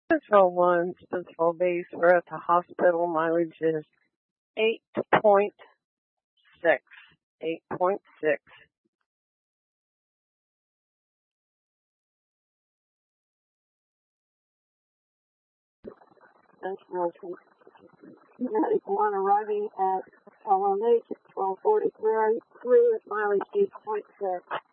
Central 1, Central Base. We're at the hospital. Mileage is 8.6. 8.6. Central Medic 1 arriving at LMH at 12:43 with mileage 8.6.